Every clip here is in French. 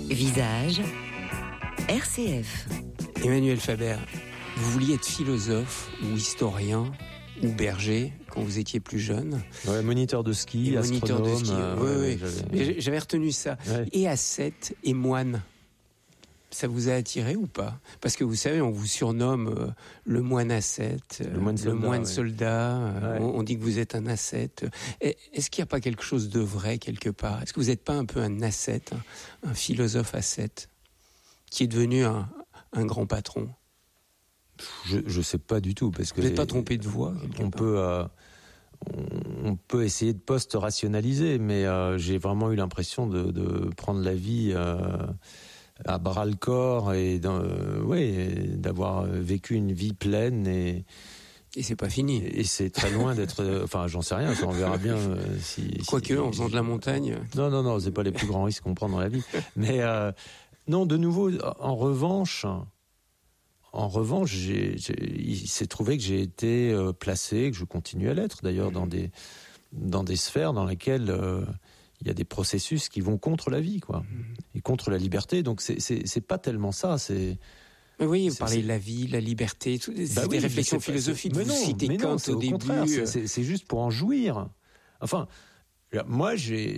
Visage RCF. Emmanuel Faber, vous vouliez être philosophe ou historien ou berger quand vous étiez plus jeune. Ouais, moniteur de ski, astronome. Moniteur de ski, oui. J'avais retenu ça. Ouais. Et ascète et moine. Ça vous a attiré ou pas ? Parce que vous savez, on vous surnomme le moine ascète, le moine soldat. Ouais. On dit que vous êtes un ascète. Est-ce qu'il n'y a pas quelque chose de vrai quelque part ? Est-ce que vous n'êtes pas un peu un ascète, un philosophe ascète, qui est devenu un grand patron ? Je sais pas du tout parce que vous n'êtes pas trompé de voix. On peut essayer de post-rationaliser, mais j'ai vraiment eu l'impression de prendre la vie à bras le corps et d'avoir vécu une vie pleine et c'est pas fini. Et c'est très loin d'être. Enfin, j'en sais rien. On verra bien Quoique, en faisant de la montagne. Non, c'est pas les plus grands risques qu'on prend dans la vie. Mais non, de nouveau, en revanche, il s'est trouvé que j'ai été placé, que je continue à l'être d'ailleurs dans des sphères dans lesquelles il y a des processus qui vont contre la vie, quoi, et contre la liberté. Donc c'est pas tellement ça. Oui, vous parlez de la vie, la liberté, des réflexions philosophiques. Vous citez Kant au début. Contraire, c'est juste pour en jouir. Enfin, moi,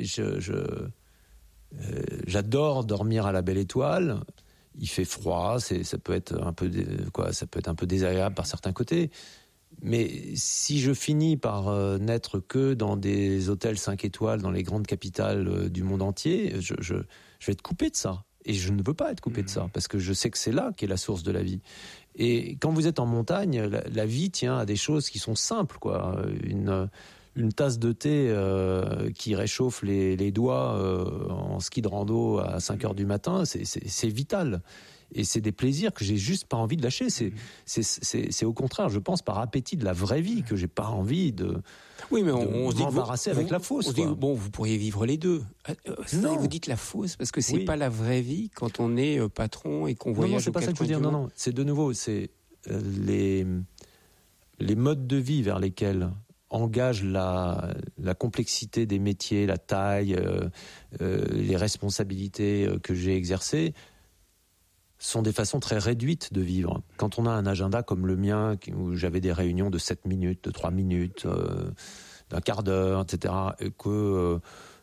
j'adore dormir à la belle étoile. Il fait froid, ça peut être un peu désagréable par certains côtés. Mais si je finis par n'être que dans des hôtels 5 étoiles dans les grandes capitales du monde entier, je vais être coupé de ça. Et je ne veux pas être coupé de ça, parce que je sais que c'est là qu'est la source de la vie. Et quand vous êtes en montagne, la vie tient à des choses qui sont simples, quoi. Une tasse de thé qui réchauffe les doigts en ski de rando à 5 heures du matin, c'est vital. Et c'est des plaisirs que j'ai juste pas envie de lâcher. C'est au contraire, je pense, par appétit de la vraie vie que j'ai pas envie de. Oui, mais on se dit m'embarrasser avec la fausse. On se dit, vous pourriez vivre les deux. Non. Vous dites la fausse parce que c'est pas la vraie vie quand on est patron et qu'on voyage. Non, c'est pas ça que je veux dire. Non, c'est de nouveau, c'est les modes de vie vers lesquels engage la complexité des métiers, la taille, les responsabilités que j'ai exercées, sont des façons très réduites de vivre. Quand on a un agenda comme le mien, où j'avais des réunions de 7 minutes, de 3 minutes, d'un quart d'heure, etc., et que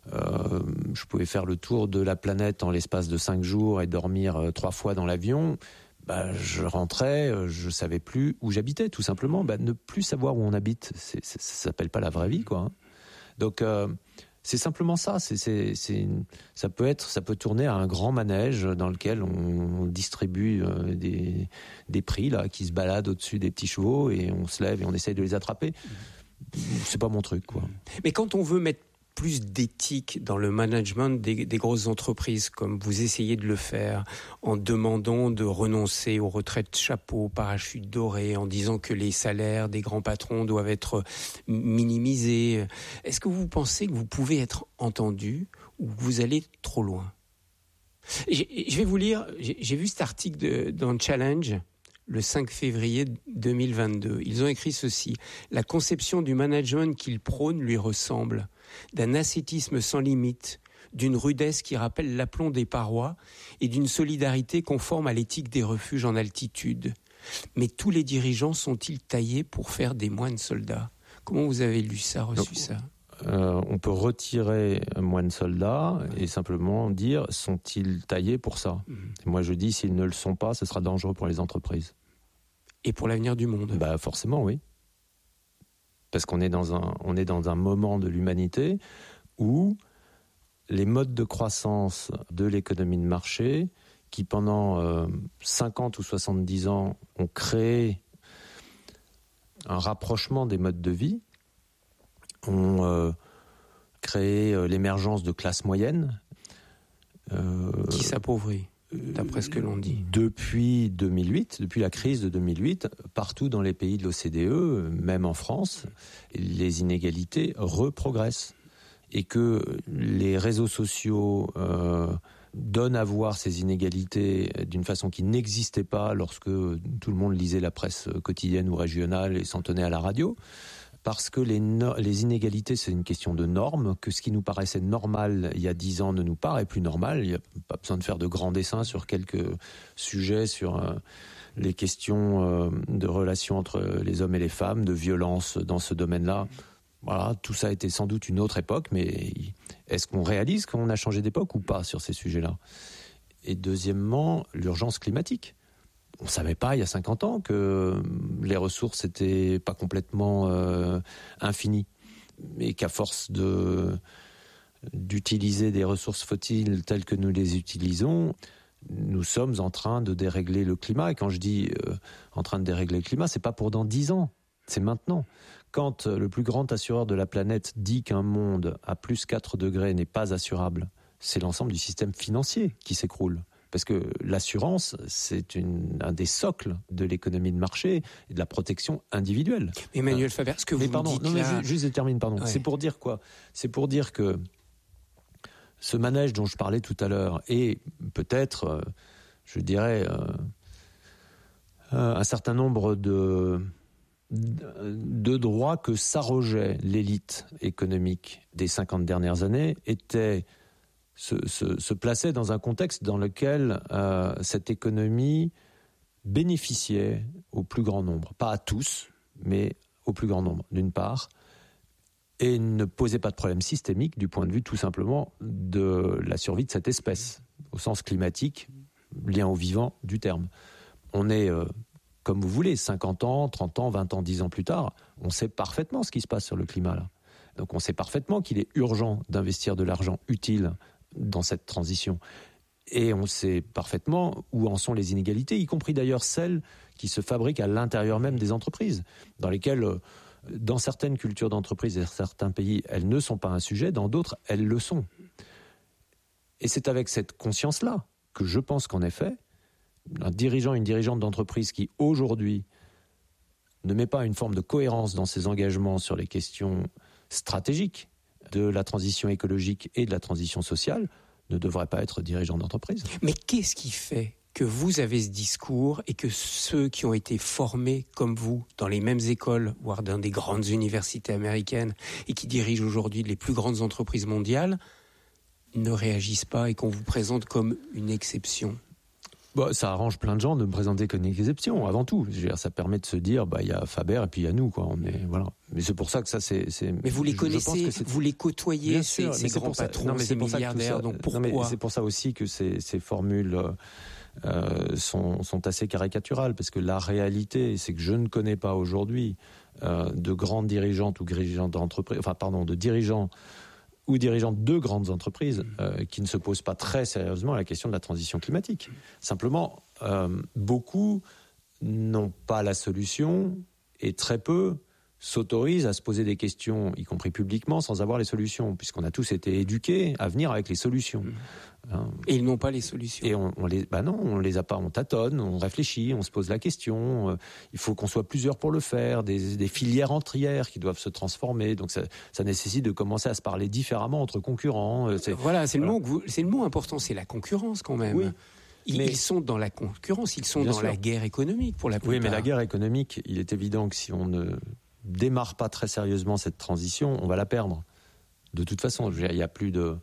je pouvais faire le tour de la planète en l'espace de 5 jours et dormir 3 fois dans l'avion, je rentrais, je savais plus où j'habitais, tout simplement. Ne plus savoir où on habite, ça s'appelle pas la vraie vie, quoi. Donc c'est simplement ça. Ça peut tourner à un grand manège dans lequel on distribue des prix là qui se baladent au-dessus des petits chevaux et on se lève et on essaye de les attraper. C'est pas mon truc, quoi. Mais quand on veut mettre plus d'éthique dans le management des grosses entreprises, comme vous essayez de le faire, en demandant de renoncer aux retraites chapeau, parachute doré, en disant que les salaires des grands patrons doivent être minimisés, est-ce que vous pensez que vous pouvez être entendu ou que vous allez trop loin ? Je vais vous lire, j'ai vu cet article dans Challenge, le 5 février 2022. Ils ont écrit ceci: « La conception du management qu'ils prônent lui ressemble, d'un ascétisme sans limite, d'une rudesse qui rappelle l'aplomb des parois et d'une solidarité conforme à l'éthique des refuges en altitude. Mais tous les dirigeants sont-ils taillés pour faire des moines soldats ?» Comment vous avez lu ça, reçu ça ? On peut retirer moine soldat et simplement dire, sont-ils taillés pour ça ? Et moi je dis, s'ils ne le sont pas, ce sera dangereux pour les entreprises. Et pour l'avenir du monde ? Forcément, oui. Parce qu'on est dans un moment de l'humanité où les modes de croissance de l'économie de marché, qui pendant 50 ou 70 ans ont créé un rapprochement des modes de vie, ont créé l'émergence de classes moyennes. Qui s'appauvrit, d'après ce que l'on dit. Depuis 2008, depuis la crise de 2008, partout dans les pays de l'OCDE, même en France, les inégalités reprogressent. Et que les réseaux sociaux donnent à voir ces inégalités d'une façon qui n'existait pas lorsque tout le monde lisait la presse quotidienne ou régionale et s'en tenait à la radio. parce que les inégalités, c'est une question de normes, que ce qui nous paraissait normal il y a 10 ans ne nous paraît plus normal. Il n'y a pas besoin de faire de grands dessins sur quelques sujets, sur les questions de relations entre les hommes et les femmes, de violence dans ce domaine-là. Voilà, tout ça a été sans doute une autre époque, mais est-ce qu'on réalise qu'on a changé d'époque ou pas sur ces sujets-là ? Et deuxièmement, l'urgence climatique. On ne savait pas il y a 50 ans que les ressources n'étaient pas complètement infinies, et qu'à force d'utiliser des ressources fossiles telles que nous les utilisons, nous sommes en train de dérégler le climat. Et quand je dis en train de dérégler le climat, c'est pas pour dans 10 ans, c'est maintenant. Quand le plus grand assureur de la planète dit qu'un monde à plus 4 degrés n'est pas assurable, c'est l'ensemble du système financier qui s'écroule. Parce que l'assurance, c'est un des socles de l'économie de marché et de la protection individuelle. Emmanuel Faber, ce que vous dites là... Juste je termine, pardon. Ouais. C'est pour dire quoi ? C'est pour dire que ce manège dont je parlais tout à l'heure est peut-être, je dirais, un certain nombre de droits que s'arrogeait l'élite économique des 50 dernières années se plaçait dans un contexte dans lequel cette économie bénéficiait au plus grand nombre. Pas à tous, mais au plus grand nombre, d'une part, et ne posait pas de problème systémique du point de vue tout simplement de la survie de cette espèce, au sens climatique, lien au vivant du terme. On est, comme vous voulez, 50 ans, 30 ans, 20 ans, 10 ans plus tard, on sait parfaitement ce qui se passe sur le climat là. Donc on sait parfaitement qu'il est urgent d'investir de l'argent utile dans cette transition. Et on sait parfaitement où en sont les inégalités, y compris d'ailleurs celles qui se fabriquent à l'intérieur même des entreprises, dans lesquelles, dans certaines cultures d'entreprise et certains pays, elles ne sont pas un sujet, dans d'autres, elles le sont. Et c'est avec cette conscience-là que je pense qu'en effet, un dirigeant, une dirigeante d'entreprise qui, aujourd'hui, ne met pas une forme de cohérence dans ses engagements sur les questions stratégiques de la transition écologique et de la transition sociale, ne devrait pas être dirigeant d'entreprise. Mais qu'est-ce qui fait que vous avez ce discours et que ceux qui ont été formés comme vous dans les mêmes écoles, voire dans des grandes universités américaines et qui dirigent aujourd'hui les plus grandes entreprises mondiales, ne réagissent pas et qu'on vous présente comme une exception ? Bon, ça arrange plein de gens de me présenter comme une exception, avant tout. Je veux dire, ça permet de se dire, il y a Faber et puis il y a nous, quoi. Voilà. Mais c'est pour ça que ça, c'est. Mais vous les connaissez, vous les côtoyez, bien sûr, ces grands patrons, ces milliardaires. Donc pourquoi ? Non, mais c'est pour ça aussi que ces formules sont assez caricaturales, parce que la réalité, c'est que je ne connais pas aujourd'hui de grandes dirigeantes ou dirigeants d'entreprise, de dirigeants ou dirigeants de grandes entreprises qui ne se posent pas très sérieusement la question de la transition climatique. Simplement, beaucoup n'ont pas la solution et très peu s'autorisent à se poser des questions, y compris publiquement, sans avoir les solutions, puisqu'on a tous été éduqués à venir avec les solutions. Et ils n'ont pas les solutions. Et on les a pas, on tâtonne, on réfléchit, on se pose la question. Il faut qu'on soit plusieurs pour le faire, des filières entières qui doivent se transformer. Donc ça nécessite de commencer à se parler différemment entre concurrents. C'est le mot important, c'est la concurrence quand même. Oui. Ils sont dans la concurrence, ils sont dans la guerre économique pour la plupart. Oui, mais la guerre économique, il est évident que si on ne démarre pas très sérieusement cette transition, on va la perdre. De toute façon, il n'y a plus de...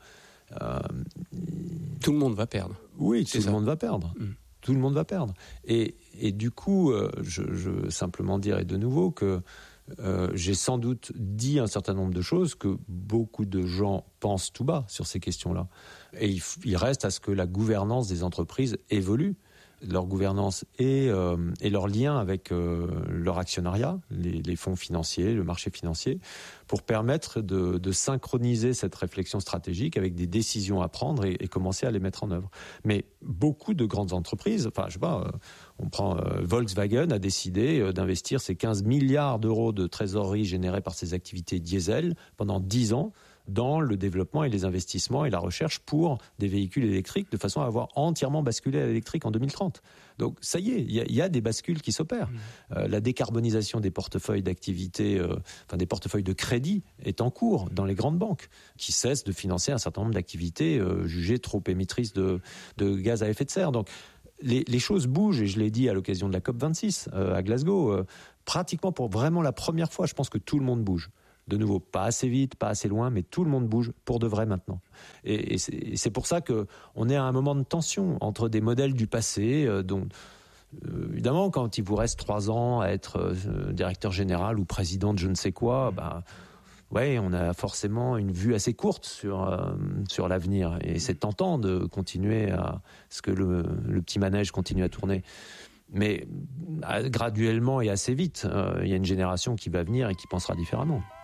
Tout le monde va perdre. Oui, tout le monde va perdre. Tout le monde va perdre. Et du coup, je veux simplement dire de nouveau que j'ai sans doute dit un certain nombre de choses que beaucoup de gens pensent tout bas sur ces questions-là. Et il reste à ce que la gouvernance des entreprises évolue. Leur gouvernance et leur lien avec leur actionnariat, les fonds financiers, le marché financier, pour permettre de synchroniser cette réflexion stratégique avec des décisions à prendre et commencer à les mettre en œuvre. Mais beaucoup de grandes entreprises, on prend Volkswagen a décidé d'investir ses 15 milliards d'euros de trésorerie générés par ses activités diesel pendant 10 ans dans le développement et les investissements et la recherche pour des véhicules électriques, de façon à avoir entièrement basculé à l'électrique en 2030. Donc ça y est, il y a des bascules qui s'opèrent. La décarbonisation des portefeuilles d'activités, des portefeuilles de crédit est en cours dans les grandes banques, qui cessent de financer un certain nombre d'activités jugées trop émettrices de gaz à effet de serre. Donc les choses bougent, et je l'ai dit à l'occasion de la COP26 à Glasgow. pratiquement pour vraiment la première fois, je pense que tout le monde bouge. De nouveau, pas assez vite, pas assez loin, mais tout le monde bouge pour de vrai maintenant. Et c'est pour ça qu'on est à un moment de tension entre des modèles du passé, dont évidemment, quand il vous reste 3 ans à être directeur général ou président de je ne sais quoi, ouais, on a forcément une vue assez courte sur l'avenir. Et c'est tentant de continuer à ce que le petit manège continue à tourner. Mais graduellement et assez vite, il y a une génération qui va venir et qui pensera différemment.